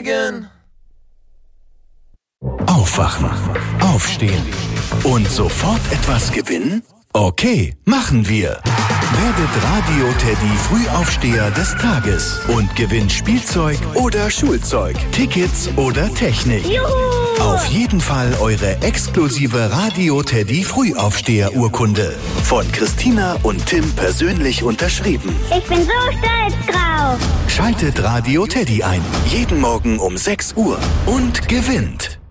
Megan. Aufwachen, aufstehen und sofort etwas gewinnen? Okay, machen wir. Werdet Radio-Teddy Frühaufsteher des Tages und gewinnt Spielzeug oder Schulzeug, Tickets oder Technik. Juhu! Auf jeden Fall eure exklusive Radio-Teddy Frühaufsteher-Urkunde. Von Christina und Tim persönlich unterschrieben. Ich bin so stolz drauf. Schaltet Radio-Teddy ein. Jeden Morgen um 6 Uhr und gewinnt.